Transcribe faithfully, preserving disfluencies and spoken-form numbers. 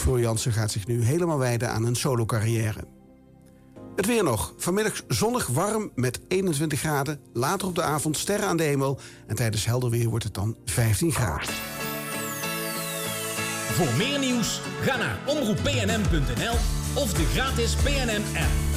Fleur Jansen gaat zich nu helemaal wijden aan een solo-carrière. Het weer nog. Vanmiddag zonnig warm met eenentwintig graden. Later op de avond sterren aan de hemel. En tijdens helder weer wordt het dan vijftien graden. Voor meer nieuws, ga naar omroep p n m punt n l of de gratis P N M app.